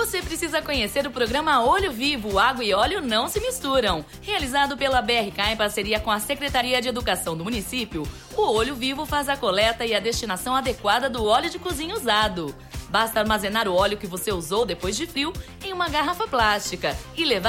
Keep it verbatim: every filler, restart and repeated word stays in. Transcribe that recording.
Você precisa conhecer o programa Olho Vivo, água e óleo não se misturam. Realizado pela B R K em parceria com a Secretaria de Educação do município, o Olho Vivo faz a coleta e a destinação adequada do óleo de cozinha usado. Basta armazenar o óleo que você usou depois de frio em uma garrafa plástica e levar